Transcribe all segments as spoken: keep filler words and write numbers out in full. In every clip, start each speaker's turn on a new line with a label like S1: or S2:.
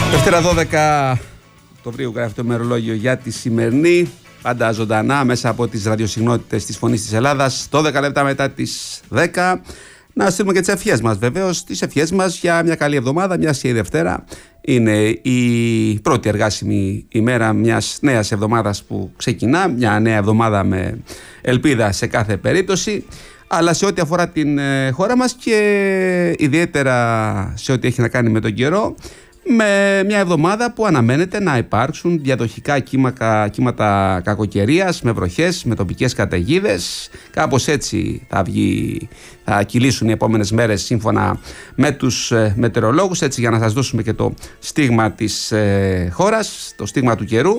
S1: Δευτέρα δώδεκα Οκτωβρίου γράφει το ημερολόγιο για τη σημερινή. Πάντα ζωντανά μέσα από τις ραδιοσυχνότητες της Φωνής της Ελλάδας. δώδεκα λεπτά μετά τις δέκα. Να στείλουμε και τις ευχές μας, βεβαίως. Τις ευχές μας για μια καλή εβδομάδα, μιας και η Δευτέρα είναι η πρώτη εργάσιμη ημέρα μιας νέας εβδομάδας που ξεκινά. Μια νέα εβδομάδα με ελπίδα σε κάθε περίπτωση. Αλλά σε ό,τι αφορά την χώρα μας και ιδιαίτερα σε ό,τι έχει να κάνει με τον καιρό, με μια εβδομάδα που αναμένεται να υπάρξουν διαδοχικά κύματα, κύματα κακοκαιρίας, με βροχές, με τοπικές καταιγίδες. Κάπως έτσι θα, βγει, θα κυλήσουν οι επόμενες μέρες σύμφωνα με τους ε, μετεωρολόγους, έτσι για να σας δώσουμε και το στίγμα της ε, χώρας, το στίγμα του καιρού.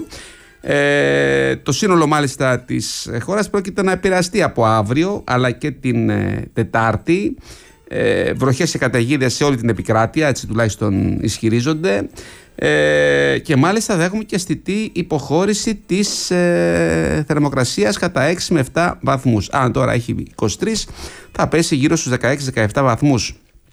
S1: Ε, το σύνολο μάλιστα της χώρας πρόκειται να επηρεαστεί από αύριο αλλά και την ε, Τετάρτη. Ε, βροχές και καταιγίδες σε όλη την επικράτεια, έτσι τουλάχιστον ισχυρίζονται, ε, και μάλιστα θα έχουμε και αισθητή υποχώρηση της ε, θερμοκρασίας κατά έξι με επτά βαθμούς. Αν τώρα έχει είκοσι τρεις, θα πέσει γύρω στους δεκαέξι με δεκαεπτά βαθμούς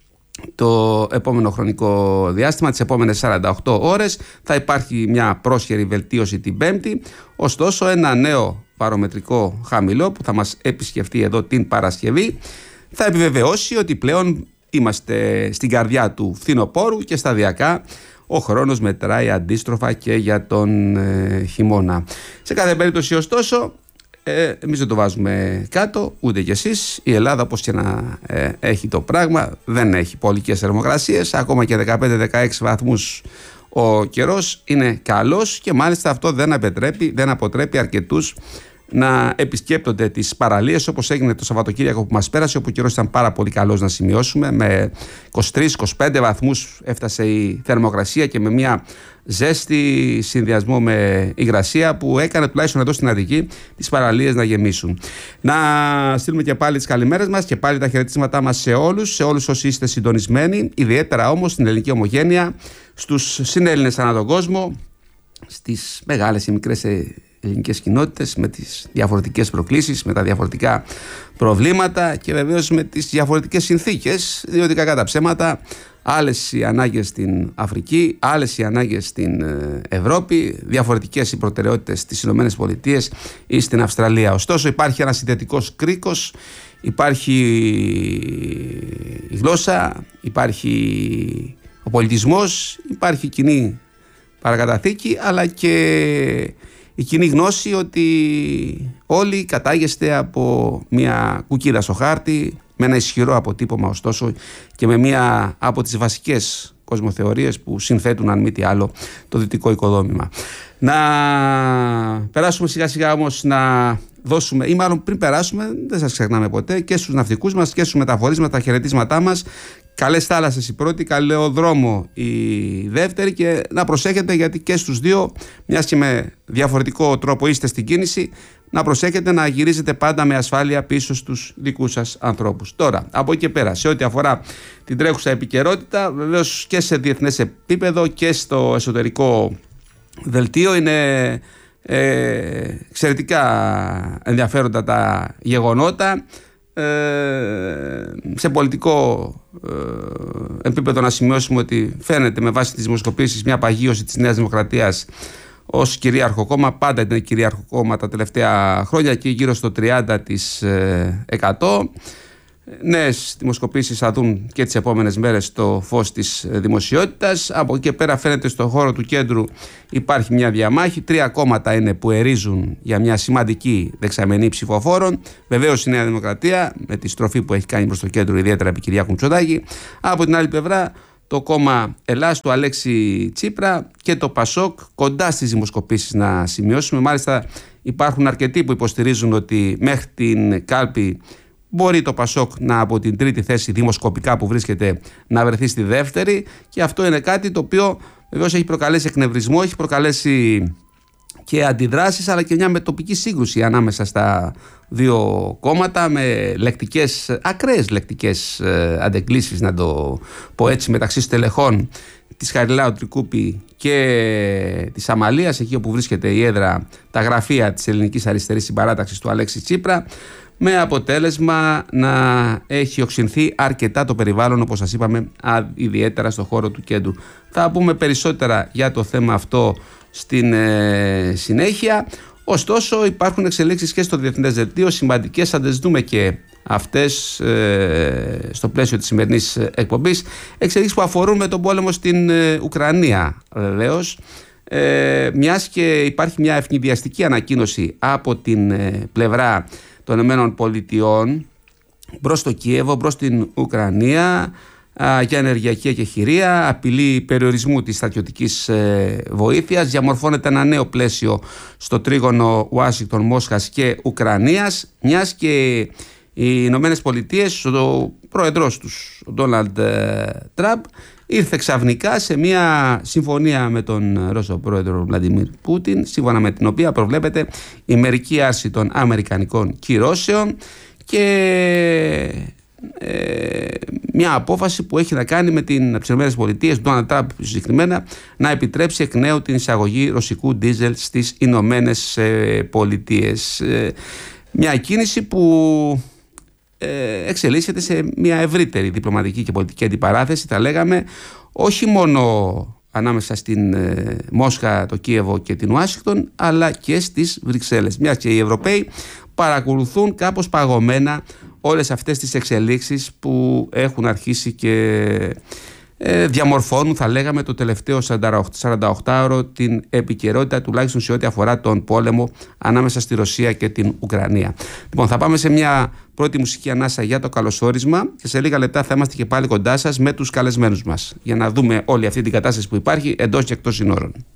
S1: το επόμενο χρονικό διάστημα. Τις επόμενες σαράντα οκτώ ώρες θα υπάρχει μια πρόσχερη βελτίωση την Πέμπτη. Ωστόσο, ένα νέο παρομετρικό χαμηλό που θα μας επισκεφτεί εδώ την Παρασκευή θα επιβεβαιώσει ότι πλέον είμαστε στην καρδιά του φθινοπόρου και σταδιακά ο χρόνος μετράει αντίστροφα και για τον ε, χειμώνα. Σε κάθε περίπτωση, ωστόσο, ε, εμείς δεν το βάζουμε κάτω, ούτε κι εσείς. Η Ελλάδα, όπως και να ε, έχει το πράγμα, δεν έχει πολικές θερμοκρασίες. Ακόμα και δεκαπέντε με δεκαέξι βαθμούς ο καιρός είναι καλός και μάλιστα αυτό δεν αποτρέπει, δεν αποτρέπει αρκετούς να επισκέπτονται τις παραλίες, όπως έγινε το Σαββατοκύριακο που μας πέρασε, όπου ο καιρός ήταν πάρα πολύ καλός να σημειώσουμε. Με είκοσι τρεις με είκοσι πέντε βαθμούς έφτασε η θερμοκρασία και με μια ζέστη συνδυασμό με υγρασία που έκανε τουλάχιστον εδώ στην Αττική τις παραλίες να γεμίσουν. Να στείλουμε και πάλι τις καλημέρες μας και πάλι τα χαιρετίσματά μας σε όλους, σε όλους όσοι είστε συντονισμένοι, ιδιαίτερα όμως στην ελληνική ομογένεια, στους συνέλληνες ανά τον κόσμο, στις μεγάλες ή μικρές ελληνικές κοινότητες, με τις διαφορετικές προκλήσεις, με τα διαφορετικά προβλήματα και βεβαίως με τις διαφορετικές συνθήκες, διότι κακά τα ψέματα, άλλες οι ανάγκες στην Αφρική, άλλες οι ανάγκες στην Ευρώπη, διαφορετικές οι προτεραιότητες στις Ηνωμένες Πολιτείες ή στην Αυστραλία. Ωστόσο υπάρχει ένας συνδετικός κρίκος, υπάρχει η γλώσσα, υπάρχει ο πολιτισμός, υπάρχει κοινή παρακαταθήκη, αλλά και η κοινή γνώση ότι όλοι κατάγεστε από μια κουκκίδα στο χάρτη, με ένα ισχυρό αποτύπωμα ωστόσο και με μια από τις βασικές κοσμοθεωρίες που συνθέτουν, αν μη τι άλλο, το δυτικό οικοδόμημα. Να περάσουμε σιγά σιγά όμως να δώσουμε, ή μάλλον πριν περάσουμε, δεν σας ξεχνάμε ποτέ, και στους ναυτικούς μας και στους μεταφορείς μας τα χαιρετίσματά μας. Καλές θάλασσες η πρώτη, καλό δρόμο η δεύτερη, και να προσέχετε γιατί και στους δύο, μιας και με διαφορετικό τρόπο είστε στην κίνηση, να προσέχετε να γυρίζετε πάντα με ασφάλεια πίσω στους δικούς σας ανθρώπους. Τώρα, από εκεί και πέρα, σε ό,τι αφορά την τρέχουσα επικαιρότητα, βεβαίως και σε διεθνές επίπεδο και στο εσωτερικό δελτίο είναι ε, εξαιρετικά ενδιαφέροντα τα γεγονότα. Ε, σε πολιτικό ε, επίπεδο να σημειώσουμε ότι φαίνεται με βάση τις δημοσκοπήσεις μια παγίωση της Νέας Δημοκρατίας ως κυρίαρχο κόμμα. Πάντα ήταν κυρίαρχο κόμμα τα τελευταία χρόνια και γύρω στο τριάντα τοις εκατό. Νέες δημοσκοπήσεις θα δουν και τις επόμενες μέρες το φως της δημοσιότητας. Από εκεί και πέρα φαίνεται στον χώρο του κέντρου υπάρχει μια διαμάχη. Τρία κόμματα είναι που ερίζουν για μια σημαντική δεξαμενή ψηφοφόρων. Βεβαίως η Νέα Δημοκρατία με τη στροφή που έχει κάνει προς το κέντρο, ιδιαίτερα επί Κυριάκου Μητσοτάκη. Από την άλλη πλευρά το κόμμα Ελλάς του Αλέξη Τσίπρα και το Πασόκ κοντά στις δημοσκοπήσεις, να σημειώσουμε. Μάλιστα υπάρχουν αρκετοί που υποστηρίζουν ότι μέχρι την κάλπη μπορεί το Πασόκ να από την τρίτη θέση δημοσκοπικά που βρίσκεται να βρεθεί στη δεύτερη, και αυτό είναι κάτι το οποίο βεβαίως έχει προκαλέσει εκνευρισμό, έχει προκαλέσει και αντιδράσεις, αλλά και μια μετοπική σύγκρουση ανάμεσα στα δύο κόμματα, με λεκτικές, ακραίες λεκτικές ε, αντεγκλήσεις, να το πω έτσι, μεταξύ στελεχών της Χαριλάου Τρικούπη και της Αμαλίας, εκεί όπου βρίσκεται η έδρα, τα γραφεία της Ελληνικής Αριστερής Συμπαράταξης του Αλέξη Τσίπρα. με αποτέλεσμα να έχει οξυνθεί αρκετά το περιβάλλον, όπως σας είπαμε, ιδιαίτερα στο χώρο του κέντρου. Θα πούμε περισσότερα για το θέμα αυτό στην ε, συνέχεια. Ωστόσο, υπάρχουν εξελίξεις και στο Διεθνές Δελτίο, σημαντικές, θα τις δούμε και αυτές ε, στο πλαίσιο της σημερινής εκπομπής. Εξελίξεις που αφορούν με τον πόλεμο στην ε, Ουκρανία, βεβαίως. Ε, μιας και υπάρχει μια ευνηδιαστική ανακοίνωση από την ε, πλευρά των Ηνωμένων Πολιτειών προς το Κίεβο, προς την Ουκρανία, α, για ενεργειακή εκεχηρία, απειλή περιορισμού της στρατιωτικής ε, βοήθειας. Διαμορφώνεται ένα νέο πλαίσιο στο τρίγωνο Ουάσιγκτον, Μόσχας και Ουκρανίας, μιας και οι Ηνωμένες Πολιτείες, ο πρόεδρος τους, ο Ντόναλντ Τραμπ, ήρθε ξαφνικά σε μια συμφωνία με τον Ρώσο πρόεδρο Βλαντιμίρ Πούτιν, σύμφωνα με την οποία προβλέπεται η μερική άρση των αμερικανικών κυρώσεων και ε, μια απόφαση που έχει να κάνει με την ΗΠΑ, τον Ντόναλντ Τραμπ συγκεκριμένα, να επιτρέψει εκ νέου την εισαγωγή ρωσικού ντίζελ στις Ηνωμένες Πολιτείες. Ε, μια κίνηση που εξελίσσεται σε μια ευρύτερη διπλωματική και πολιτική αντιπαράθεση, θα λέγαμε, όχι μόνο ανάμεσα στην ε, Μόσχα, το Κίεβο και την Ουάσιγκτον, αλλά και στις Βρυξέλλες. Μιας και οι Ευρωπαίοι παρακολουθούν κάπως παγωμένα όλες αυτές τις εξελίξεις που έχουν αρχίσει και ε, διαμορφώνουν, θα λέγαμε, το τελευταίο σαρανταοκτάωρο την επικαιρότητα, τουλάχιστον σε ό,τι αφορά τον πόλεμο ανάμεσα στη Ρωσία και την Ουκρανία. Λοιπόν, θα πάμε σε μια πρώτη μουσική ανάσα για το καλωσόρισμα και σε λίγα λεπτά θα είμαστε και πάλι κοντά σας με τους καλεσμένους μας για να δούμε όλη αυτή την κατάσταση που υπάρχει εντός και εκτός συνόρων.